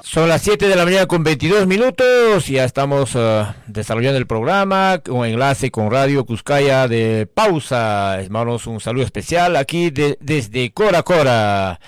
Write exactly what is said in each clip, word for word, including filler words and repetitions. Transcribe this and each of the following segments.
Son las siete de la mañana con veintidós minutos, ya estamos uh, desarrollando el programa con enlace con Radio Cuscaya de Pausa. Hermanos, un saludo especial aquí de, desde Cora Cora.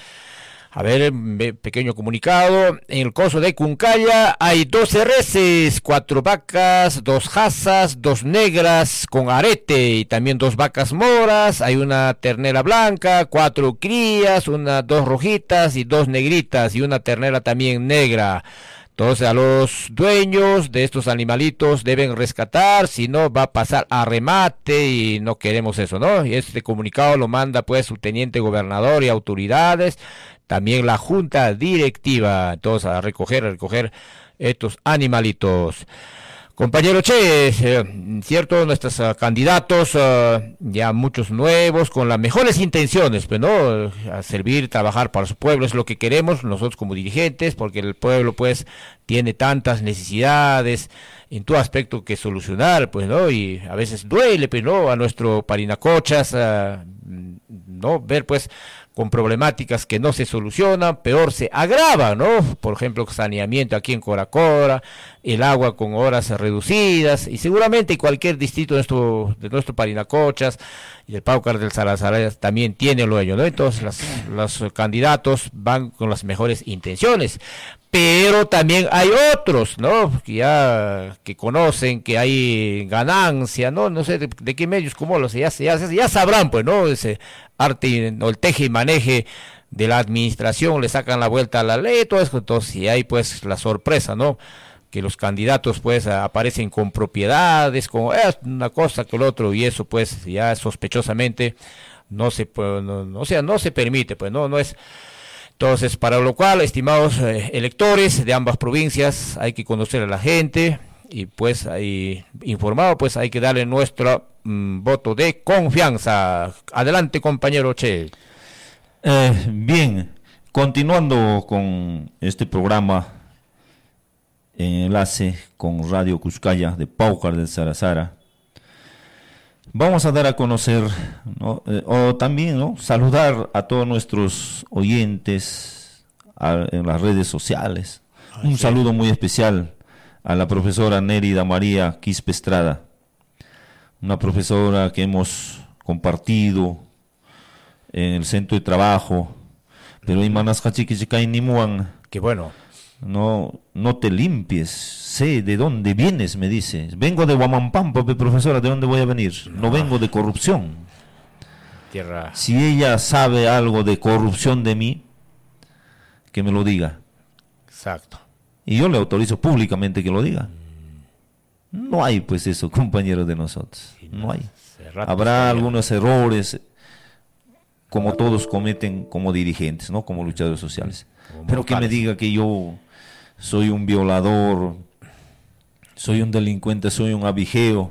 A ver, pequeño comunicado. En el coso de Cuncaya hay doce reses, cuatro vacas, dos jazas, dos negras con arete y también dos vacas moras. Hay una ternera blanca, cuatro crías, una, dos rojitas y dos negritas y una ternera también negra. Entonces a los dueños de estos animalitos deben rescatar, si no va a pasar a remate y no queremos eso, ¿no? Y este comunicado lo manda pues su teniente gobernador y autoridades, también la junta directiva, entonces a recoger, a recoger estos animalitos. Compañero Che, eh, cierto, nuestros uh, candidatos, uh, ya muchos nuevos, con las mejores intenciones, pues, ¿no? A servir, trabajar para su pueblo, es lo que queremos nosotros como dirigentes, porque el pueblo, pues, tiene tantas necesidades en todo aspecto que solucionar, pues, ¿no? Y a veces duele, pues, ¿no? A nuestro Parinacochas, uh, ¿no? Ver, pues, con problemáticas que no se solucionan, peor se agravan, ¿no? Por ejemplo, saneamiento aquí en Cora Cora, el agua con horas reducidas, y seguramente cualquier distrito de nuestro, de nuestro Parinacochas y el Paucar del Salazar también tiene lo ello, ¿no? Entonces las, los candidatos van con las mejores intenciones, pero también hay otros, ¿no? Que ya que conocen que hay ganancia, ¿no? No sé de, de qué medios, cómo los ya, ya, ya sabrán, pues, ¿no? Ese arte o el teje y maneje de la administración, le sacan la vuelta a la ley, todo eso. Entonces, y hay pues la sorpresa, ¿no? Que los candidatos pues aparecen con propiedades, con eh, una cosa que el otro, y eso pues ya sospechosamente no se puede, no, no, o sea, no se permite, pues no, no es. Entonces, para lo cual, estimados eh, electores de ambas provincias, hay que conocer a la gente y pues ahí informado, pues hay que darle nuestro mm, voto de confianza. Adelante, compañero Che. Eh, bien, continuando con este programa en enlace con Radio Cuscaya de Paucar del Salazar, vamos a dar a conocer, ¿no? eh, o también, ¿no? saludar a todos nuestros oyentes a, en las redes sociales. Ay, Un sí. saludo muy especial a la profesora Nérida María Quispe Estrada, una profesora que hemos compartido en el centro de trabajo, pero hay manas hachiquichicay nimuan. Qué bueno. No, no te limpies, sé de dónde vienes, me dice. Vengo de Huamampampa, profesora, ¿de dónde voy a venir? No, no vengo de corrupción. Tierra. Si ella sabe algo de corrupción de mí, que me lo diga. Exacto. Y yo le autorizo públicamente que lo diga. No hay pues eso, compañeros de nosotros. No hay. Habrá algunos errores, como todos cometen como dirigentes, ¿no? Como luchadores sociales. Pero que me diga que yo soy un violador, soy un delincuente, soy un abigeo,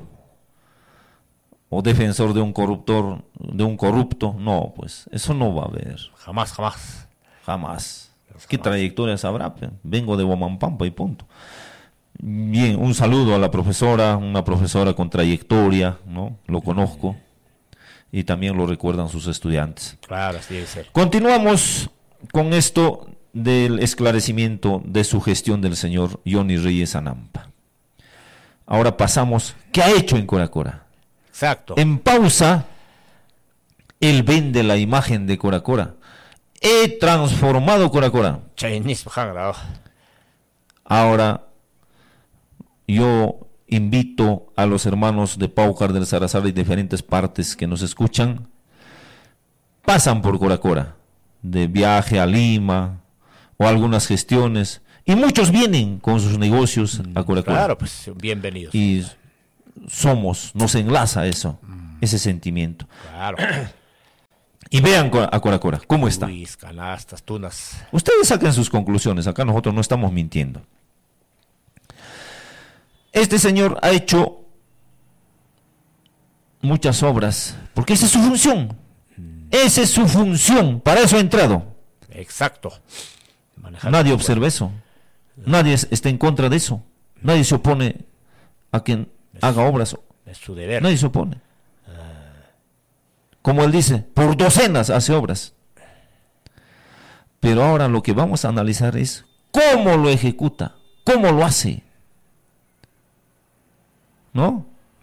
o defensor de un corruptor, de un corrupto, no, pues eso no va a haber. Jamás, jamás. Jamás. ¿Qué trayectorias habrá? Vengo de Huamampampa y punto. Bien, un saludo a la profesora, una profesora con trayectoria, ¿no? Lo conozco y también lo recuerdan sus estudiantes. Claro, así debe ser. Continuamos con esto del esclarecimiento de su gestión del señor Johnny Reyes Anampa. Ahora pasamos, ¿qué ha hecho en Cora Cora? Exacto. En pausa, él vende la imagen de Cora Cora. He transformado Cora Cora. Ahora, yo invito a los hermanos de Paucar del Salazar y diferentes partes que nos escuchan, pasan por Cora Cora, de viaje a Lima, o algunas gestiones, y muchos vienen con sus negocios a Cora Cora. Claro, pues bienvenidos. Y somos, nos enlaza eso, mm. ese sentimiento. Claro. Y vean a Cora Cora, ¿cómo está? Luis, canastas, tunas. Ustedes saquen sus conclusiones, acá nosotros no estamos mintiendo. Este señor ha hecho muchas obras, porque esa es su función. Mm. Esa es su función, para eso ha entrado. Exacto. Manejar Nadie observa eso. Nadie está en contra de eso. Nadie se opone a quien es haga su, obras. Es su deber. Nadie se opone. Como él dice, por docenas hace obras. Pero ahora lo que vamos a analizar es ¿Cómo lo ejecuta? ¿Cómo lo hace? ¿No?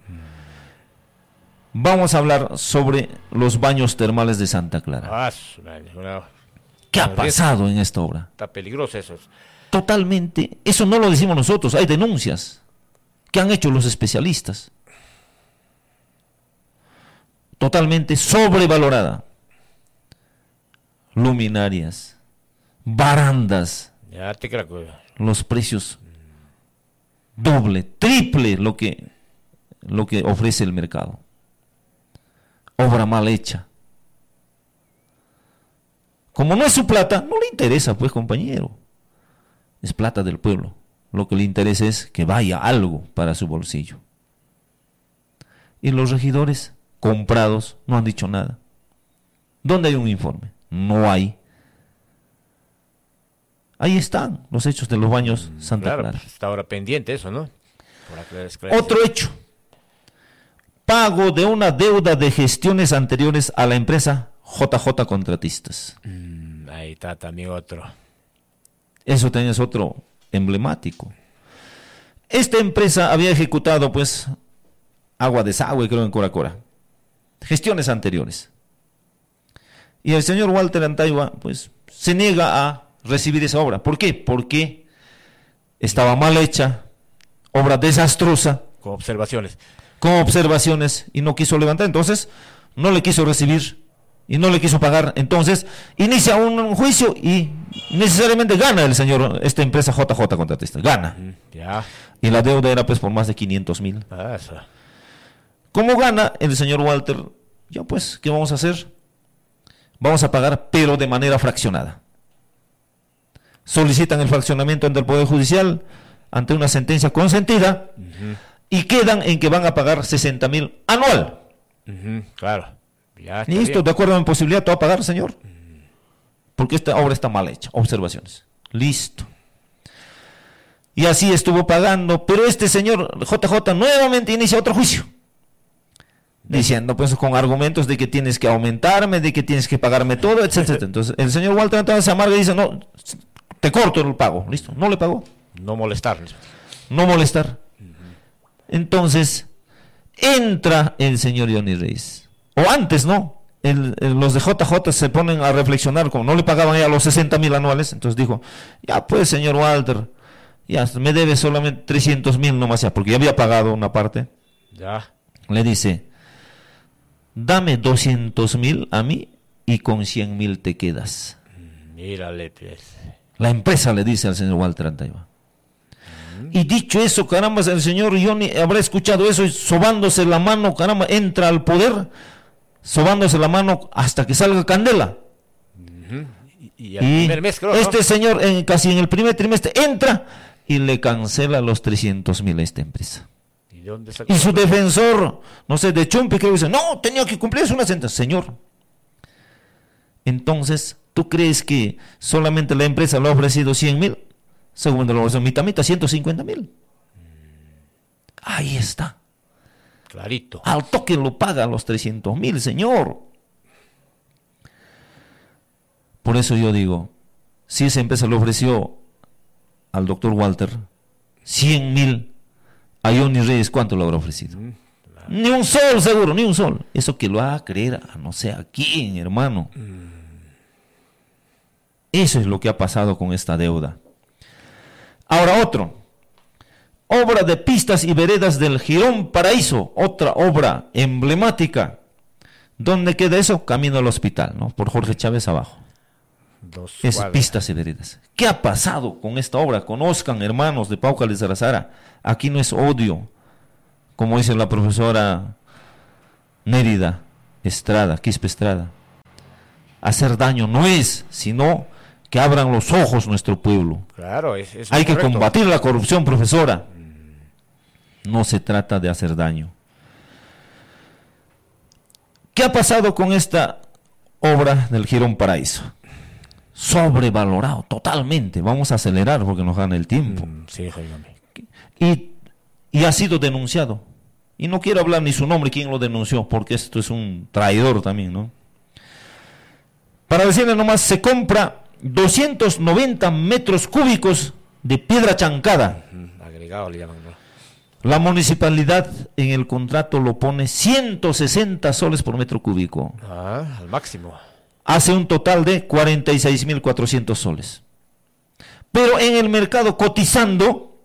Vamos a hablar sobre los baños termales de Santa Clara. Ah, una, ¿Qué ha pasado en esta obra? Está peligroso eso. Totalmente, eso no lo decimos nosotros, hay denuncias que han hecho los especialistas. Totalmente sobrevalorada. Luminarias, barandas, ya te creo que... los precios doble, triple lo que, lo que ofrece el mercado. Obra mal hecha. Como no es su plata, no le interesa, pues, compañero. Es plata del pueblo. Lo que le interesa es que vaya algo para su bolsillo. Y los regidores comprados no han dicho nada. ¿Dónde hay un informe? No hay. Ahí están los hechos de los baños Santa claro, Clara. Pues está ahora pendiente eso, ¿no? Por Otro hecho. Pago de una deuda de gestiones anteriores a la empresa J J Contratistas. Mm, ahí está también otro. Eso también es otro emblemático. Esta empresa había ejecutado, pues, agua desagüe, creo, en Cora Cora. Gestiones anteriores. Y el señor Walter Antayua, pues, se niega a recibir esa obra. ¿Por qué? Porque estaba mal hecha, obra desastrosa. Con observaciones. Con observaciones, y no quiso levantar. Entonces, no le quiso recibir y no le quiso pagar. Entonces, inicia un, un juicio y necesariamente gana el señor, esta empresa J J Contratista. Gana. Mm, ya. Y la deuda era, pues, por más de quinientos mil. Ah, eso. Como gana el señor Walter, ya pues, ¿qué vamos a hacer? Vamos a pagar, pero de manera fraccionada. Solicitan el fraccionamiento ante el Poder Judicial, ante una sentencia consentida, uh-huh. y quedan en que van a pagar sesenta mil anual. Uh-huh, claro. Ya Listo, bien. De acuerdo a mi posibilidad, ¿te va a pagar, señor? Uh-huh. Porque esta obra está mal hecha. Observaciones. Listo. Y así estuvo pagando, pero este señor J J nuevamente inicia otro juicio. Diciendo, pues, con argumentos de que tienes que aumentarme, de que tienes que pagarme todo, etcétera. Entonces, el señor Walter entonces se amarga y dice, no, te corto el pago. Listo, no le pagó. No molestar. No molestar. Entonces, entra el señor Johnny Reyes. O antes, ¿no? El, el, los de J J se ponen a reflexionar, como no le pagaban ya los sesenta mil anuales, entonces dijo, ya pues, señor Walter, ya me debe solamente trescientos mil nomás ya, porque ya había pagado una parte. Ya. Le dice, dame doscientos mil a mí y con cien mil te quedas. Mírale, pues. La empresa le dice al señor Walter Antayua. Y dicho eso, caramba, el señor Johnny habrá escuchado eso y sobándose la mano, caramba, entra al poder, sobándose la mano hasta que salga candela. Uh-huh. Y, y, y primer mes, creo, este ¿no? señor, en, casi en el primer trimestre, entra y le cancela los trescientos mil a esta empresa. ¿Y, de dónde sacó y su defensor, no sé, de Chumpi, creo que dice, no, tenía que cumplirse una sentencia. Señor, entonces, ¿tú crees que solamente la empresa le ha ofrecido cien mil? Segundo, lo ofreció mitad, mitad, ciento cincuenta mil. Ahí está. Clarito. Al toque lo paga los trescientos mil, señor. Por eso yo digo, si esa empresa le ofreció al doctor Walter cien mil, a Johnny Reyes, ¿cuánto le habrá ofrecido? Mm, claro. Ni un sol, seguro, ni un sol. Eso que lo haga creer a no sé a quién, hermano. Mm. Eso es lo que ha pasado con esta deuda. Ahora otro, obra de pistas y veredas del Jirón Paraíso, otra obra emblemática. ¿Dónde queda eso? Camino al hospital, ¿no? Por Jorge Chávez abajo. Dos es cuadras. Pistas y veredas. ¿Qué ha pasado con esta obra? Conozcan, hermanos de Paucar de Sarazara, aquí no es odio, como dice la profesora Nérida Estrada, Quispe Estrada. Hacer daño no es, sino que abran los ojos nuestro pueblo. Claro, es, es Hay que correcto. combatir la corrupción, profesora. No se trata de hacer daño. ¿Qué ha pasado con esta obra del Jirón Paraíso? Sobrevalorado, totalmente. Vamos a acelerar porque nos gana el tiempo. Mm, sí, y, y ha sido denunciado. Y no quiero hablar ni su nombre, quién lo denunció, porque esto es un traidor también, ¿no? Para decirle nomás, se compra doscientos noventa metros cúbicos de piedra chancada. Uh-huh. Agregado le llaman, ¿no? La municipalidad en el contrato lo pone ciento sesenta soles por metro cúbico. Ah, al máximo. Hace un total de cuarenta y seis mil cuatrocientos soles. Pero en el mercado cotizando,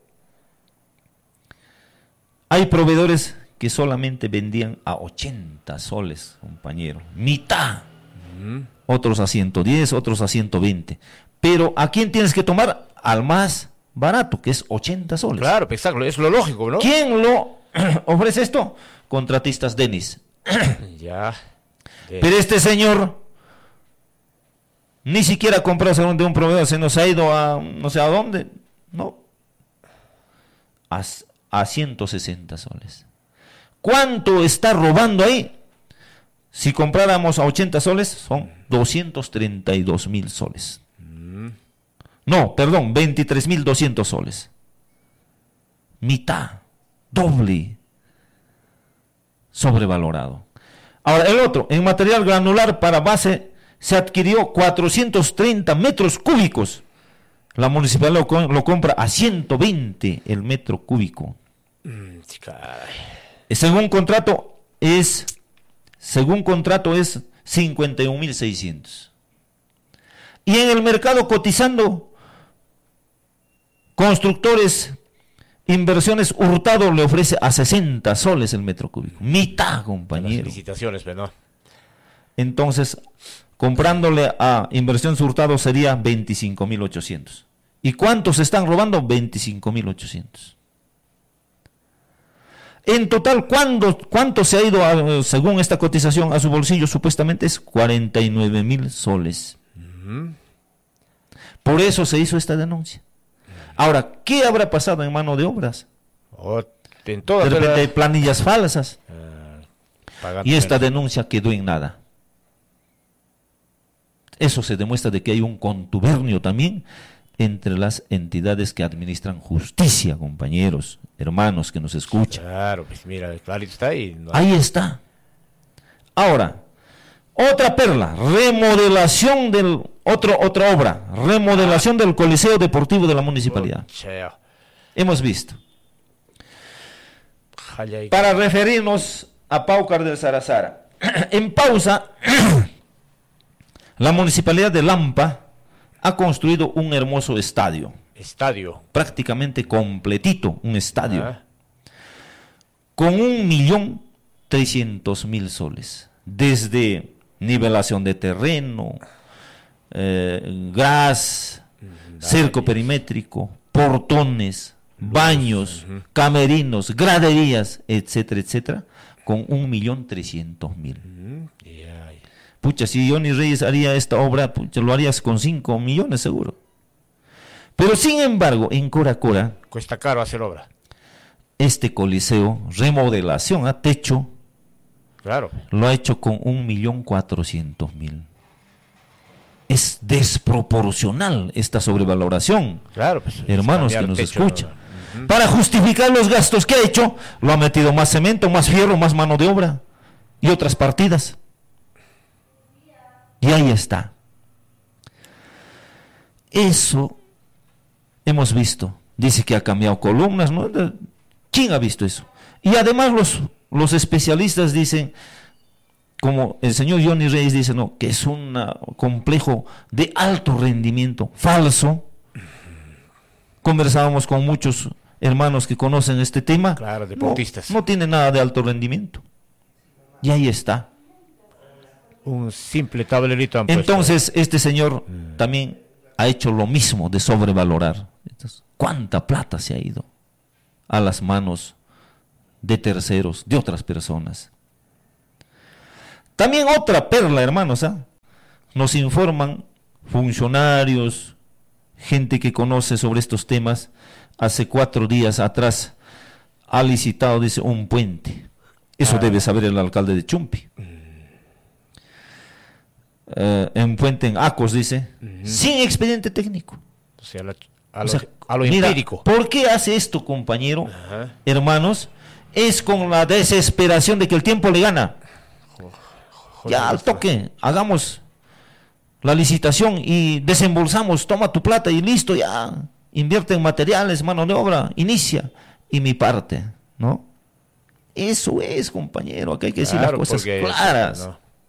hay proveedores que solamente vendían a ochenta soles, compañero. Mitad. Uh-huh. Otros a ciento diez, otros a ciento veinte. Pero ¿a quién tienes que tomar? Al más barato, que es ochenta soles. Claro, exacto, es lo lógico, ¿no? ¿Quién lo ofrece esto? Contratistas Denis. Ya. De... Pero este señor ni siquiera compró de un proveedor, se nos ha ido a no sé a dónde, no, a, a ciento sesenta soles. ¿Cuánto está robando ahí? Si compráramos a ochenta soles, son doscientos treinta y dos mil soles. Mm. No, perdón, veintitrés mil doscientos soles. Mitad, doble, sobrevalorado. Ahora, el otro, en material granular para base, se adquirió cuatrocientos treinta metros cúbicos. La municipalidad lo, lo compra a ciento veinte el metro cúbico. Mm, según contrato es, según contrato es cincuenta y un mil seiscientos. Y en el mercado cotizando, constructores, inversiones Hurtado le ofrece a sesenta soles el metro cúbico. Mitad, compañero. Felicitaciones, pero no. Entonces, comprándole a Inversiones Hurtado sería veinticinco mil ochocientos. ¿Y cuántos están robando? veinticinco mil ochocientos. En total, ¿cuánto, cuánto se ha ido, a, según esta cotización, a su bolsillo? Supuestamente es cuarenta y nueve mil soles. Uh-huh. Por eso se hizo esta denuncia. Ahora, ¿qué habrá pasado en mano de obras? Oh, en toda de repente la... hay planillas falsas. Uh, y esta denuncia quedó en nada. Eso se demuestra de que hay un contubernio también entre las entidades que administran justicia, compañeros, hermanos que nos escuchan. Claro, pues mira, clarito está ahí. No... Ahí está. Ahora, otra perla, remodelación del, otro, otra obra, remodelación ah. del Coliseo Deportivo de la Municipalidad. Oh, hemos visto. Para referirnos a Paucar del Sarazara. En pausa, la Municipalidad de Lampa ha construido un hermoso estadio. Estadio. Prácticamente completito, un estadio. Ah. Con un millón trescientos mil soles. Desde nivelación de terreno, eh, gras, Dale. cerco perimétrico, portones, baños, uh-huh. camerinos, graderías, etcétera, etcétera, con un millón trescientos mil. Uh-huh. Yeah. Pucha, si Johnny Reyes haría esta obra, pucha, lo harías con cinco millones seguro. Pero sin embargo, en Cora Cora, cuesta caro hacer obra. Este coliseo, remodelación a techo, claro, lo ha hecho con un millón cuatrocientos mil. Es desproporcional esta sobrevaloración, claro, pues, hermanos que nos techo, escuchan. Uh-huh. Para justificar los gastos que ha hecho, lo ha metido más cemento, más fierro, más mano de obra y otras partidas. Y ahí está. Eso hemos visto. Dice que ha cambiado columnas, ¿no? ¿Quién ha visto eso? Y además los, los especialistas dicen, como el señor Johnny Reyes dice, no, que es un complejo de alto rendimiento, falso. Conversábamos con muchos hermanos que conocen este tema. Claro, deportistas. No, no tiene nada de alto rendimiento. Y ahí está. Un simple tablerito. Entonces, este señor mm. también ha hecho lo mismo de sobrevalorar. Entonces, ¿cuánta plata se ha ido a las manos de terceros, de otras personas? También otra perla, hermanos, ¿eh? Nos informan funcionarios, gente que conoce sobre estos temas. Hace cuatro días atrás ha licitado, dice, un puente. Eso ah. debe saber el alcalde de Chumpi. Uh, en puente en Acos, dice, uh-huh. sin expediente técnico. O sea, la, a, lo, o sea, a lo mira, empírico. ¿Por qué hace esto, compañero? Uh-huh. Hermanos, es con la desesperación de que el tiempo le gana. Joder, ya al toque, hagamos la licitación y desembolsamos, toma tu plata y listo, ya, invierte en materiales, mano de obra, inicia, y mi parte, ¿no? Eso es, compañero, acá hay que decir Claro, las cosas porque claras. eso, no.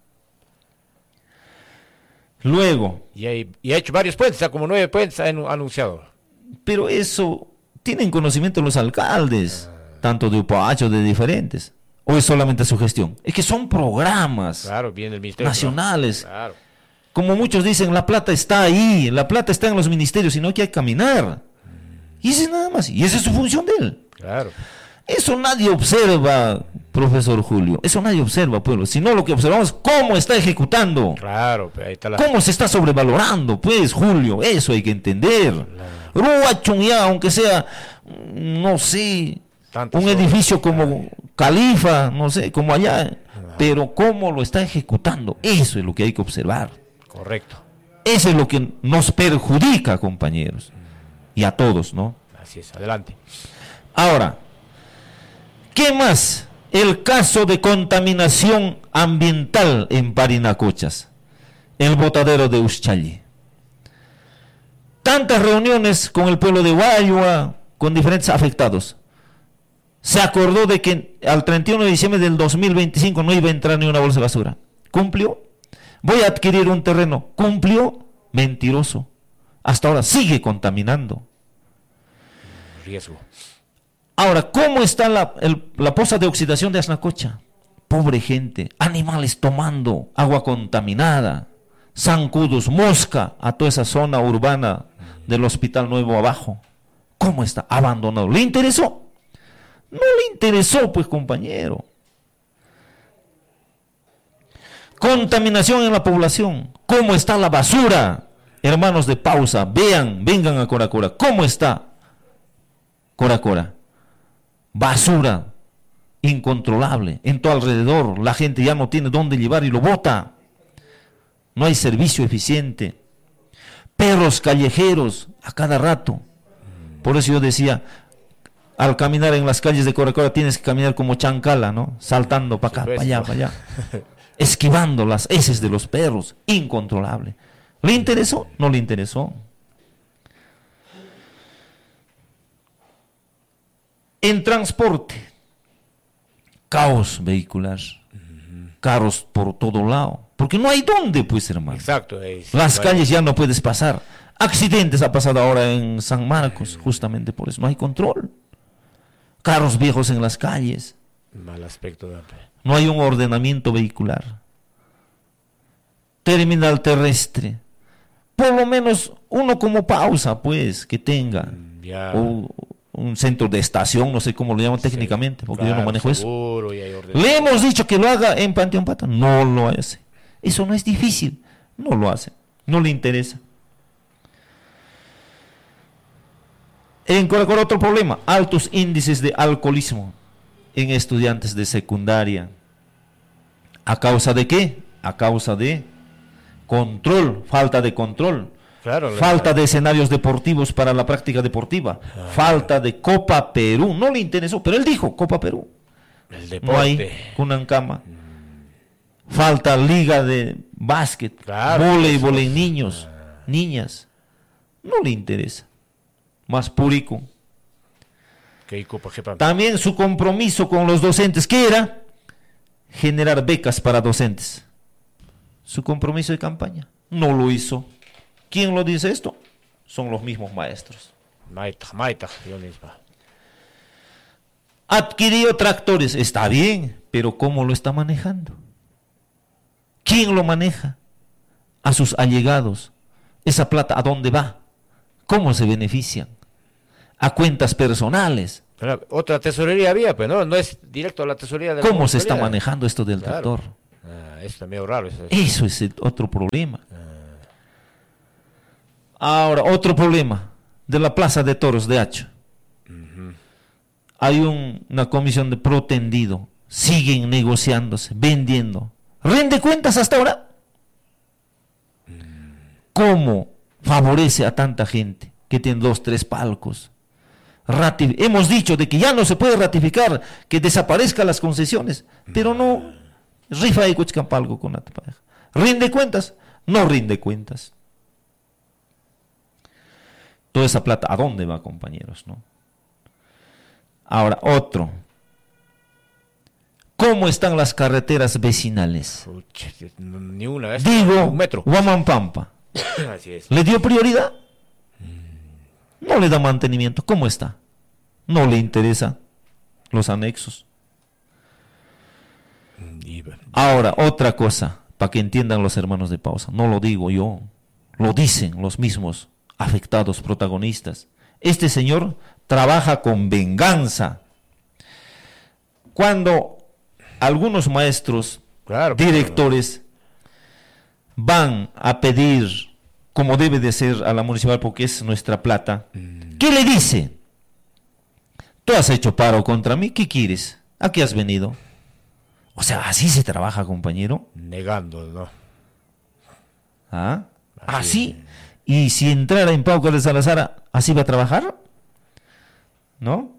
Luego, Y, hay- y ha hecho varios puentes, o sea, como nueve puentes ha anu- anunciado. pero eso, ¿tienen conocimiento los alcaldes, tanto de Upacho, de diferentes? ¿O es solamente su gestión? Es que son programas Claro, viene el ministerio. nacionales. Claro. Como muchos dicen, la plata está ahí, la plata está en los ministerios, sino que hay que caminar. Y ese es nada más, y esa es su función de él. Claro. Eso nadie observa, profesor Julio, eso nadie observa, pueblo, sino lo que observamos es cómo está ejecutando, Claro, pues ahí está la... cómo se está sobrevalorando, pues, Julio, eso hay que entender. Ruachun ya, aunque sea, mm, no sé, Tantas un obras. edificio como Califa, no sé, como allá, pero cómo lo está ejecutando, eso es lo que hay que observar. Correcto. Eso es lo que nos perjudica, compañeros, y a todos, ¿no? Así es, adelante. Ahora, ¿qué más? El caso de contaminación ambiental en Parinacochas, el botadero de Uxchalli. Tantas reuniones con el pueblo de Guayua, con diferentes afectados. Se acordó de que al treinta y uno de diciembre del dos mil veinticinco no iba a entrar ni una bolsa de basura. ¿Cumplió? Voy a adquirir un terreno. ¿Cumplió? Mentiroso. Hasta ahora sigue contaminando. Riesgo. Ahora, ¿cómo está la, el- la poza de oxidación de Asnacocha? Pobre gente, animales tomando agua contaminada, zancudos, mosca, a toda esa zona urbana del Hospital Nuevo abajo. ¿Cómo está? Abandonado. ¿Le interesó? No le interesó, pues, compañero. Contaminación en la población. ¿Cómo está la basura? Hermanos de Pausa, vean, vengan a Coracora. ¿Cómo está Coracora? Basura incontrolable en todo alrededor. La gente ya no tiene dónde llevar y lo bota. No hay servicio eficiente. Perros callejeros a cada rato. Por eso yo decía, al caminar en las calles de Coracora tienes que caminar como chancala, ¿no? Saltando para acá, Sí, pues, para allá, ¿no? para allá. Esquivando las heces de los perros. Incontrolable. ¿Le interesó? No le interesó. En transporte, caos vehicular, carros por todo lado, porque no hay dónde, pues, hermano. Exacto. es- Las bueno, calles ya no puedes pasar. Accidentes ha pasado ahora en San Marcos, justamente por eso. No hay control. Carros viejos en las calles. Mal aspecto. ¿no? No hay un ordenamiento vehicular. Terminal terrestre. Por lo menos uno como Pausa, pues, que tenga. Ya. O un centro de estación, no sé cómo lo llaman Sí, técnicamente, porque yo claro, no manejo eso. seguro, y hay orden. Le hemos dicho que lo haga en Panteón Pata, no lo hace. Eso no es difícil, no lo hace, no le interesa. En Coracora otro problema, altos índices de alcoholismo en estudiantes de secundaria. ¿A causa de qué? A causa de control, falta de control. Claro, Falta de escenarios deportivos para la práctica deportiva. Falta de Copa Perú. No le interesó, pero él dijo Copa Perú. el No deporte. hay Cunancama. Falta liga de básquet, Claro, voleibol eso. en niños, niñas. No le interesa. Más púrico. Que hay Copa Jepa. También su compromiso con los docentes, ¿qué era? Generar becas para docentes. Su compromiso de campaña. No lo hizo. ¿Quién lo dice esto? Son los mismos maestros. Maita, Maita, yo misma. Adquirió tractores, está bien, pero ¿cómo lo está manejando? ¿Quién lo maneja? A sus allegados. ¿Esa plata a dónde va? ¿Cómo se benefician? A cuentas personales. Pero otra tesorería había, pues no, no es directo a la tesorería de la ¿Cómo se está municipalidad. manejando esto del Claro. tractor? Ah, eso está medio raro. Eso. Eso es el otro problema. Ahora, otro problema de la Plaza de Toros de Hacho. Hay un- una comisión de protendido. Siguen negociándose, vendiendo. ¿Rinde cuentas hasta ahora? ¿Cómo favorece a tanta gente que tiene dos, tres palcos? Rati- Hemos dicho de que ya no se puede ratificar que desaparezcan las concesiones, pero no rifa y cuchcampalgo con la pareja. Rinde cuentas. no rinde cuentas. Toda esa plata, ¿a dónde va, compañeros? ¿No? Ahora, otro. ¿Cómo están las carreteras vecinales? Uch, ni una vez. Digo, Un metro. Huamampampa. Así es. ¿Le dio prioridad? No le da mantenimiento. ¿Cómo está? No le interesa los anexos. Ahora, otra cosa, para que entiendan los hermanos de Pausa. No lo digo yo, lo dicen los mismos afectados protagonistas. Este señor trabaja con venganza. Cuando algunos maestros, claro, directores, van a pedir, como debe de ser, a la municipal, porque es nuestra plata, mm. ¿qué le dice? Tú has hecho paro contra mí, ¿qué quieres? ¿A qué has venido? O sea, así se trabaja, compañero. Negando, ¿no? ¿Ah? Así. ¿Así? Y si entrara en Paucar de Salazar, ¿así va a trabajar? ¿No?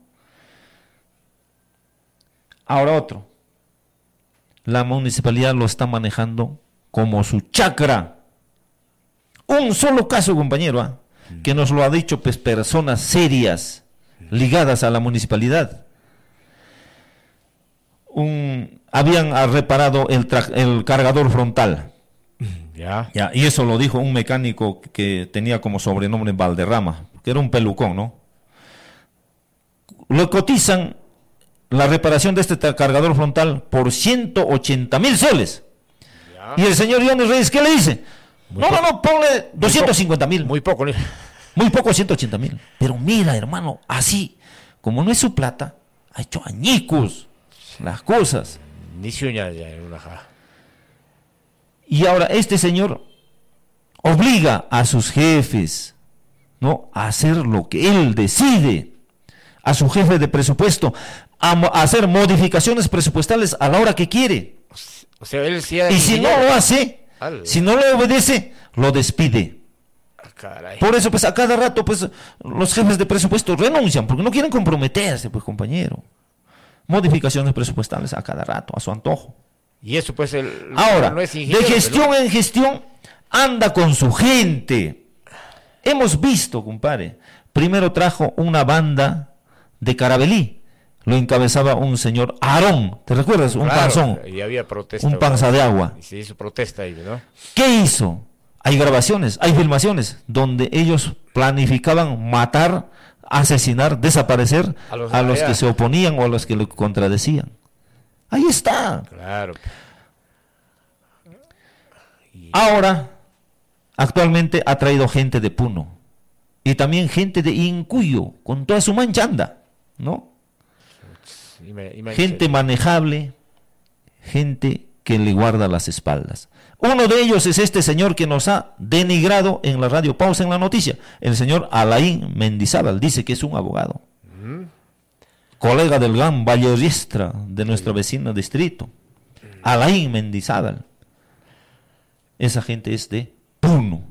Ahora otro. La municipalidad lo está manejando como su chacra. Un solo caso, compañero, ¿eh? mm. que nos lo ha dicho pues, personas serias ligadas a la municipalidad. Un, habían reparado el, el cargador frontal. Ya. ya. Y eso lo dijo un mecánico que tenía como sobrenombre Valderrama, que era un pelucón, ¿no? Lo cotizan la reparación de este cargador frontal por ciento ochenta mil soles. Ya. Y el señor Iones Reyes, ¿qué le dice? Muy no, no, no, ponle doscientos cincuenta mil. Muy poco. Muy poco, ciento ochenta mil. Pero mira, hermano, así, como no es su plata, ha hecho añicos las cosas. Ni sueña ya en una ja. Y ahora este señor obliga a sus jefes, ¿no?, a hacer lo que él decide, a su jefe de presupuesto, a, mo- a hacer modificaciones presupuestales a la hora que quiere. O sea, él sí y si dinero. no lo hace, Algo. si no le obedece, lo despide. Caray. Por eso, pues, a cada rato, pues, los jefes de presupuesto renuncian, porque no quieren comprometerse, pues, compañero. Modificaciones presupuestales a cada rato, a su antojo. Y eso, pues, el, ahora, no es de gestión pero... en gestión, anda con su gente. Hemos visto, compadre, primero trajo una banda de Carabelí, lo encabezaba un señor Aarón, ¿te recuerdas? Un claro, panzón, y había protesta, un panza de agua. Y se hizo protesta ahí, ¿no? ¿Qué hizo? Hay grabaciones, hay filmaciones, donde ellos planificaban matar, asesinar, desaparecer a los, a los que se oponían o a los que lo contradecían. Ahí está. Claro. Ahora, actualmente ha traído gente de Puno y también gente de Incuyo, con toda su mancha anda, ¿no? Gente manejable, gente que le guarda las espaldas. Uno de ellos es este señor que nos ha denigrado en la radio Pausa en la noticia, el señor Alain Mendizábal, dice que es un abogado. Uh-huh. Colega del gran Valle Riestra de nuestro vecino distrito, Alain Mendizábal. Esa gente es de Puno.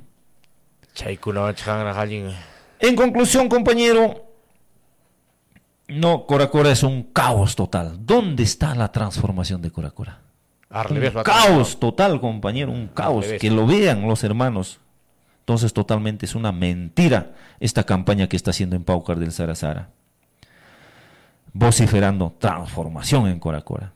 En conclusión, compañero, no, Coracora es un caos total. ¿Dónde está la transformación de Coracora? Un caos total, compañero, un caos. Que lo vean los hermanos. Entonces, totalmente es una mentira esta campaña que está haciendo en Paucar del Sarasara, vociferando transformación en Coracora.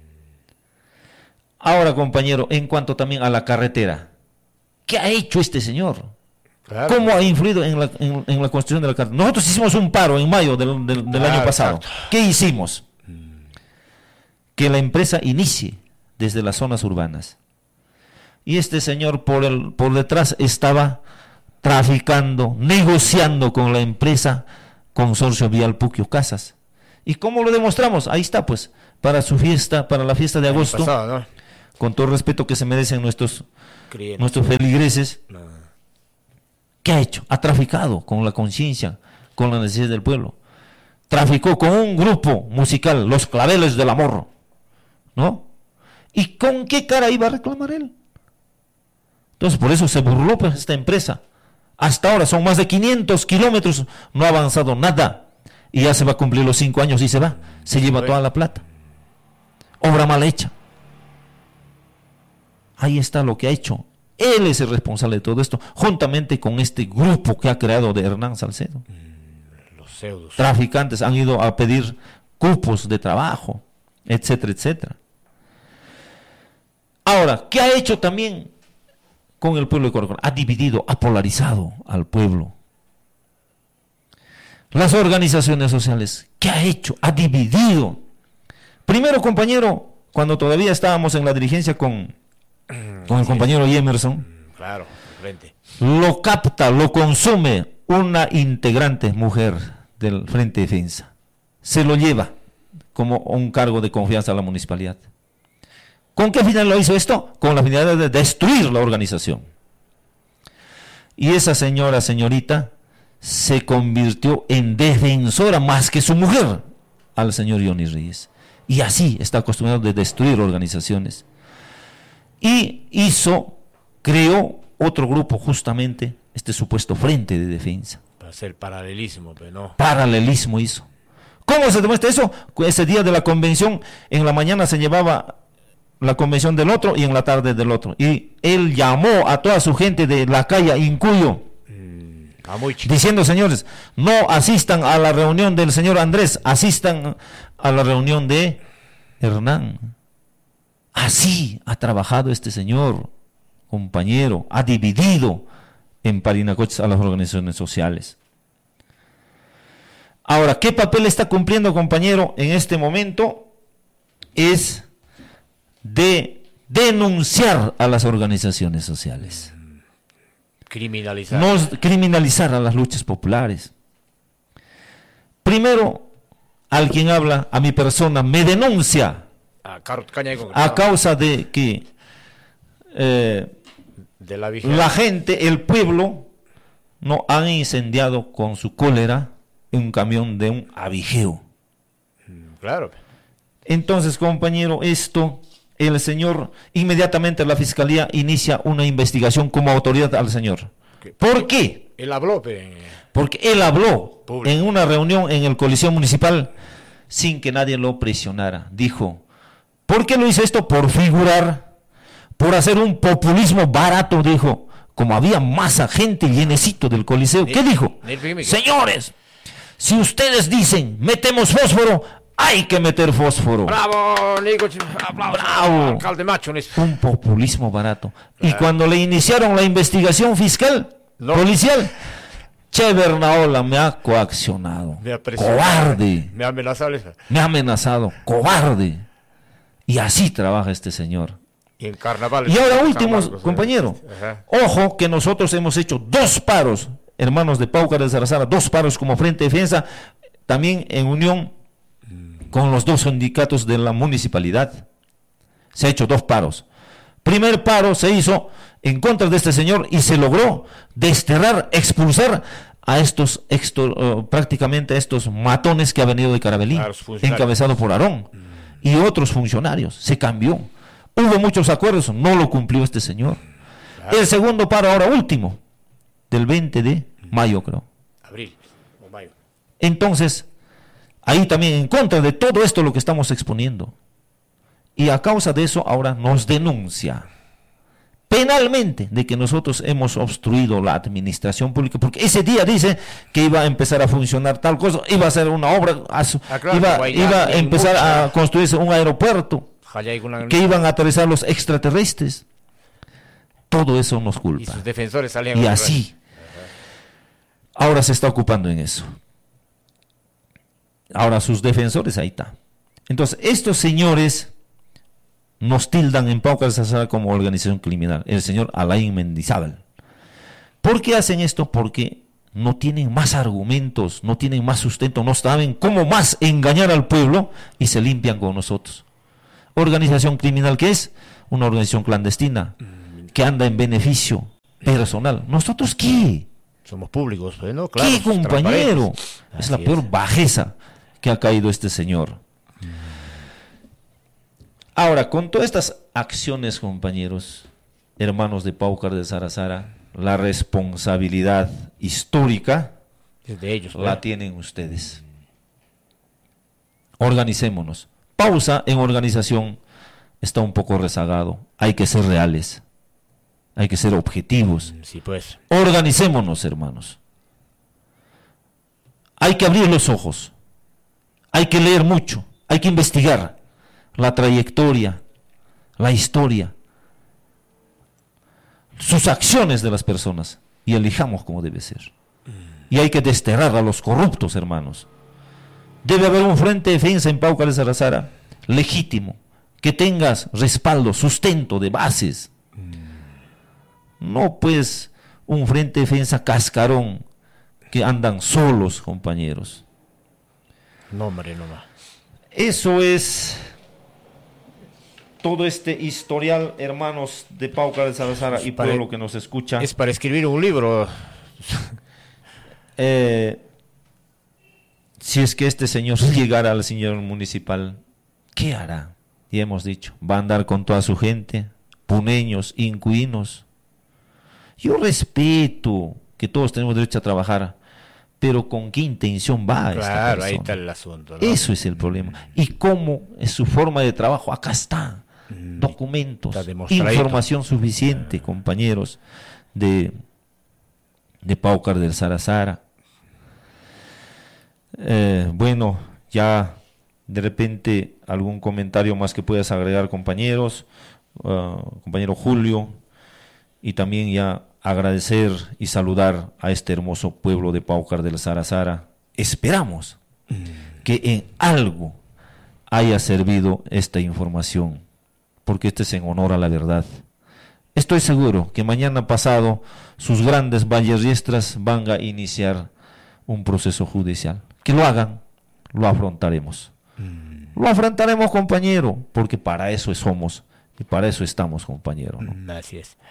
Ahora, compañero, en cuanto también a la carretera, ¿qué ha hecho este señor? Claro. ¿Cómo ha influido en la, en, en la construcción de la carretera? Nosotros hicimos un paro en mayo del, del, del claro, año pasado. Exacto. ¿Qué hicimos? Que la empresa inicie desde las zonas urbanas. Y este señor por, el, por detrás estaba traficando, negociando con la empresa Consorcio Vial Puquio Casas. ¿Y cómo lo demostramos? Ahí está, pues, para su fiesta, para la fiesta de agosto, pasado, ¿no? Con todo el respeto que se merecen nuestros, nuestros feligreses. No. ¿Qué ha hecho? Ha traficado con la conciencia, con la necesidad del pueblo. Traficó con un grupo musical, Los Claveles del Amor, ¿no? ¿Y con qué cara iba a reclamar él? Entonces, por eso se burló pues, esta empresa. Hasta ahora son más de quinientos kilómetros, no ha avanzado nada. Y ya se va a cumplir los cinco años y se va. Se lleva toda la plata. Obra mal hecha. Ahí está lo que ha hecho Él es el responsable de todo esto, juntamente con este grupo que ha creado de Hernán Salcedo. Mm, los pseudos. Traficantes han ido a pedir cupos de trabajo, etcétera, etcétera. Ahora, ¿qué ha hecho también con el pueblo de Coroconá? Ha dividido, ha polarizado al pueblo. Las organizaciones sociales, ¿qué ha hecho? Ha dividido. Primero, compañero, cuando todavía estábamos en la dirigencia con, con el compañero Emerson, claro, frente. Lo capta, lo consume una integrante mujer del Frente de Defensa. Se lo lleva como un cargo de confianza a la municipalidad. ¿Con qué final lo hizo esto? Con la finalidad de destruir la organización. Y esa señora, señorita, se convirtió en defensora más que su mujer al señor Johnny Reyes. Y así está acostumbrado de destruir organizaciones. Y hizo, creó otro grupo justamente, este supuesto Frente de Defensa. Para hacer paralelismo, pero no. Paralelismo hizo. ¿Cómo se demuestra eso? Ese día de la convención, en la mañana se llevaba la convención del otro y en la tarde del otro. Y él llamó a toda su gente de la calle Incuyo, mm, diciendo, señores, no asistan a la reunión del señor Andrés, asistan a la reunión de Hernán. Así ha trabajado este señor, compañero, ha dividido en Parinacochas a las organizaciones sociales. Ahora, ¿qué papel está cumpliendo, compañero, en este momento? Es de denunciar a las organizaciones sociales. Criminalizar. No criminalizar a las luchas populares. Primero, al quien habla, a mi persona, me denuncia a, Caña a causa de que eh, de la, la gente, el pueblo, no han incendiado con su cólera un camión de un abigeo. Claro. Entonces, compañero, esto, el señor, inmediatamente la fiscalía inicia una investigación como autoridad al señor. ¿Por qué? Él habló, pero... Porque él habló Público. En una reunión en el Coliseo Municipal sin que nadie lo presionara. Dijo, ¿por qué lo hizo esto? Por figurar, por hacer un populismo barato, dijo. Como había masa gente llenecito del Coliseo. ¿Qué dijo? Señores, si ustedes dicen, metemos fósforo, hay que meter fósforo. Bravo, Nico. Bravo. Alcalde macho. Un populismo barato. Claro. Y cuando le iniciaron la investigación fiscal, no. policial, Che Bernaola me ha coaccionado. Me ha cobarde. Me ha amenazado. Me ha amenazado. Cobarde. Y así trabaja este señor. Y en carnaval. Y ahora último, compañero. Ajá. Ojo que nosotros hemos hecho dos paros, hermanos de Paucar de Sarazara, dos paros como Frente de Defensa, también en unión con los dos sindicatos de la municipalidad. Se ha hecho dos paros. Primer paro se hizo en contra de este señor y se logró desterrar, expulsar a estos, extor, uh, prácticamente a estos matones que ha venido de Carabelín, claro, encabezado por Aarón, mm. y otros funcionarios. Se cambió. Hubo muchos acuerdos, no lo cumplió este señor. Claro. El segundo paro, ahora último, del veinte de mayo, creo. Abril o mayo. Entonces, ahí también en contra de todo esto lo que estamos exponiendo. Y a causa de eso ahora nos denuncia penalmente de que nosotros hemos obstruido la administración pública, porque ese día dice que iba a empezar a funcionar tal cosa, iba a hacer una obra, a su, ah, claro, iba, iba a empezar mucha. a construirse un aeropuerto, que iban a aterrizar los extraterrestres. Todo eso nos culpa. Y sus defensores salían y así. Ahora se está ocupando en eso. Ahora sus defensores, ahí está. Entonces, estos señores nos tildan en Paucar de Sarazara como organización criminal. El señor Alain Mendizábal. ¿Por qué hacen esto? Porque no tienen más argumentos, no tienen más sustento, no saben cómo más engañar al pueblo y se limpian con nosotros. Organización criminal, ¿qué es? Una organización clandestina que anda en beneficio personal. ¿Nosotros qué? Somos públicos, ¿no? Claro, ¿qué, compañero? Es la peor es. bajeza que ha caído este señor. Ahora, con todas estas acciones, compañeros, hermanos de Paucar de Sarazara, la responsabilidad histórica es de ellos, la ¿verdad? Tienen ustedes. Organicémonos. Pausa en organización está un poco rezagado. Hay que ser reales. hay que ser objetivos. Sí, pues. Organicémonos, hermanos. Hay que abrir los ojos, hay que leer mucho, hay que investigar la trayectoria, la historia, sus acciones de las personas, y elijamos como debe ser. Y hay que desterrar a los corruptos, hermanos. Debe haber un frente de defensa en Paucar de Sarazara, legítimo, que tengas respaldo, sustento de bases. No pues un frente de defensa cascarón, que andan solos, compañeros. No, hombre, no más. Eso es todo este historial, hermanos, de Paucar de Sarazara y pueblo que nos escucha. Es para escribir un libro. eh, si es que este señor llegara al señor municipal, ¿qué hará? Y hemos dicho, va a andar con toda su gente, puneños, incuinos. Yo respeto que todos tenemos derecho a trabajar, pero ¿con qué intención va esta persona? Claro, ahí está el asunto, ¿no? Eso es el problema. ¿Y cómo es su forma de trabajo? Acá está. Documentos, está información suficiente, compañeros, de, de Paucar del Sarazara. Eh, bueno, ya de repente algún comentario más que puedas agregar, compañeros, uh, compañero Julio, y también ya agradecer y saludar a este hermoso pueblo de Paucar del Sarazara. Esperamos mm. que en algo haya servido esta información, porque este es en honor a la verdad. Estoy seguro que mañana pasado sus grandes valles van a iniciar un proceso judicial. Que lo hagan, lo afrontaremos. Mm. Lo afrontaremos, compañero, porque para eso somos y para eso estamos, compañero, ¿no? Mm, así es.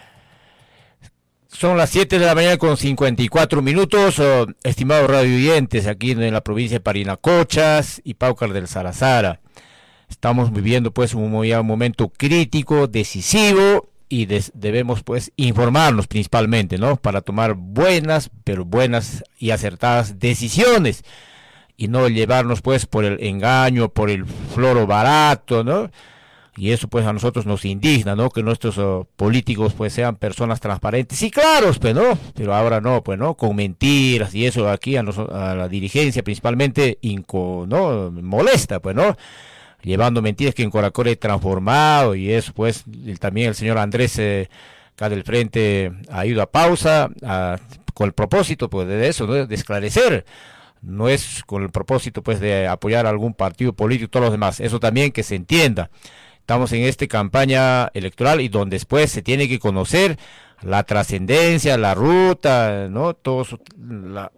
Son las siete de la mañana con cincuenta y cuatro minutos, oh, estimados radio oyentes, aquí en la provincia de Parinacochas y Paucar del Sarazara. Estamos viviendo pues un, ya un momento crítico, decisivo, y des, debemos pues informarnos principalmente, ¿no? Para tomar buenas, pero buenas y acertadas decisiones, y no llevarnos pues por el engaño, por el floro barato, ¿no? Y eso pues a nosotros nos indigna, ¿no? Que nuestros uh, políticos pues sean personas transparentes y claros, pues, ¿no? Pero ahora no, pues, ¿no? Con mentiras y eso aquí a, nos, a la dirigencia principalmente inco, ¿no? Molesta, pues, ¿no? Llevando mentiras que en Coracore he transformado y eso pues el, también el señor Andrés eh, acá del frente ha ido a pausa a, con el propósito pues de eso, ¿no? De esclarecer. No es con el propósito pues de apoyar a algún partido político y todos los demás. Eso también que se entienda. Estamos en esta campaña electoral y donde después se tiene que conocer la trascendencia, la ruta, ¿no? Todo su, la,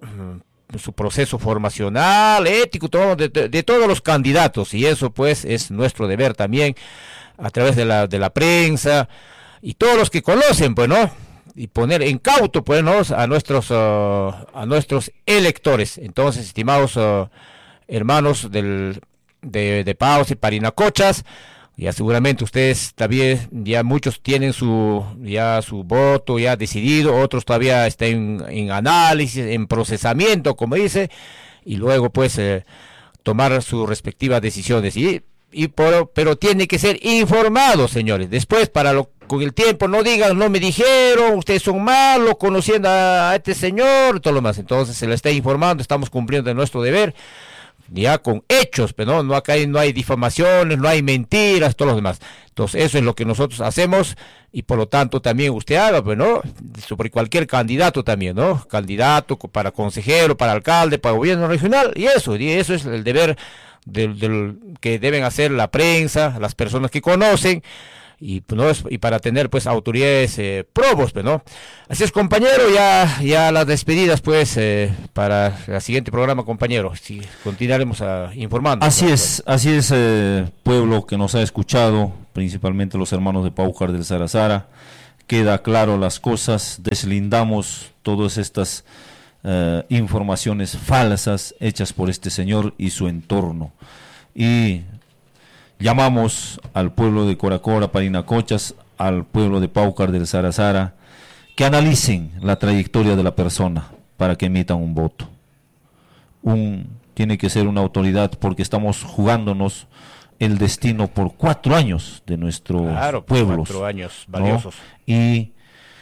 su proceso formacional, ético, todo, de, de, de todos los candidatos, y eso pues es nuestro deber también a través de la, de la prensa y todos los que conocen, pues, ¿no? Y poner en cauto, pues, ¿no? A nuestros, uh, a nuestros electores. Entonces, estimados uh, hermanos del, de, de Paus y Parinacochas, ya seguramente ustedes también, ya muchos tienen su ya su voto ya decidido, otros todavía están en, en análisis, en procesamiento, como dice, y luego pues eh, tomar sus respectivas decisiones. Y, y por, pero tiene que ser informados, señores. Después, para lo, con el tiempo, no digan, no me dijeron, ustedes son malos, conociendo a, a este señor, y todo lo más. Entonces se le está informando, estamos cumpliendo de nuestro deber, ya con hechos, pero no, no acá hay, no hay difamaciones, no hay mentiras, todos los demás. Entonces eso es lo que nosotros hacemos, y por lo tanto también usted haga, pues, ¿no? Sobre cualquier candidato también, ¿no? Candidato para consejero, para alcalde, para gobierno regional, y eso, y eso es el deber del, del que deben hacer la prensa, las personas que conocen, y no es, y para tener pues autoridades eh, probos, pues, ¿no? Así es, compañero, ya ya las despedidas pues eh, para el siguiente programa, compañero, si continuaremos uh, informando. Así ¿no? es, así es, eh, pueblo que nos ha escuchado, principalmente los hermanos de Paucar del Sarazara. Queda claro las cosas, deslindamos todas estas eh, informaciones falsas hechas por este señor y su entorno, y llamamos al pueblo de Coracora, Parinacochas, al pueblo de Paucar del Sarazara, que analicen la trayectoria de la persona para que emitan un voto. Un, tiene que ser una autoridad, porque estamos jugándonos el destino por cuatro años de nuestros claro, pueblos. Cuatro años valiosos. ¿No? Y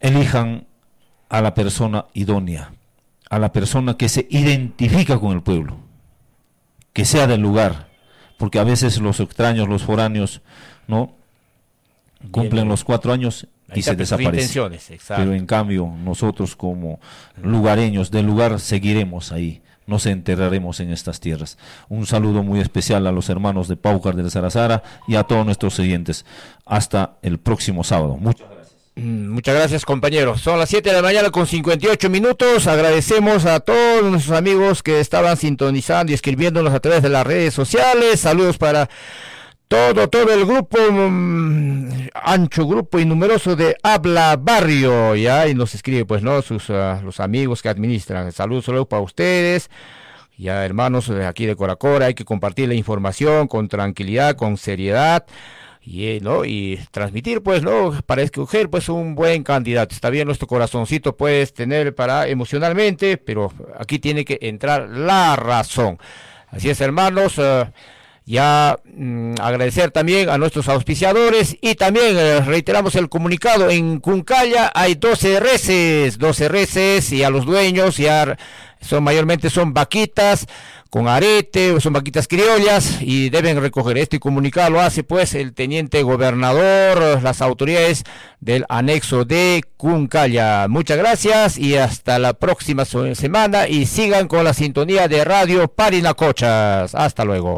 elijan a la persona idónea, a la persona que se identifica con el pueblo, que sea del lugar, porque a veces los extraños, los foráneos, ¿no? Cumplen Bien, los cuatro años y se desaparecen. Pero en cambio, nosotros como lugareños del lugar seguiremos ahí, nos enterraremos en estas tierras. Un saludo muy especial a los hermanos de Paucar del Sarazara y a todos nuestros oyentes. Hasta el próximo sábado. Muchas gracias. Muchas gracias, compañeros. Son las siete de la mañana con cincuenta y ocho minutos. Agradecemos a todos nuestros amigos que estaban sintonizando y escribiéndonos a través de las redes sociales. Saludos para todo, todo el grupo, um, ancho grupo y numeroso de Habla Barrio, ya, y nos escribe, pues, ¿no? Sus, uh, los amigos que administran. Saludos solo para ustedes, ya, hermanos de aquí de Coracora. Hay que compartir la información con tranquilidad, con seriedad, y, ¿no? Y transmitir, pues, ¿no? Para escoger, pues, un buen candidato. Está bien, nuestro corazoncito puedes tener para emocionalmente, pero aquí tiene que entrar la razón. Así es, hermanos. Uh, Ya mmm, agradecer también a nuestros auspiciadores y también eh, reiteramos el comunicado. En Cuncaya hay doce reses, doce reses, y a los dueños ya son mayormente son vaquitas con arete, son vaquitas criollas y deben recoger. Este comunicado lo hace pues el teniente gobernador, las autoridades del anexo de Cuncaya. Muchas gracias y hasta la próxima semana, y sigan con la sintonía de Radio Parinacochas. Hasta luego.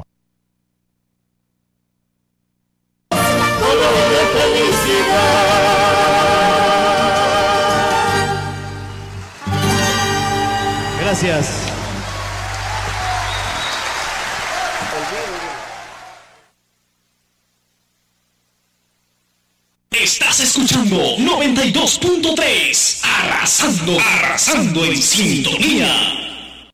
Gracias. Estás escuchando noventa y dos punto tres, arrasando, arrasando en sintonía.